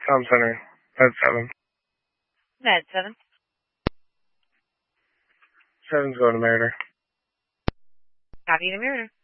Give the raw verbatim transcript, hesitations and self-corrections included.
Tom Center. Med seven. Med seven. Seven's going to Meritor. Copy the Meritor.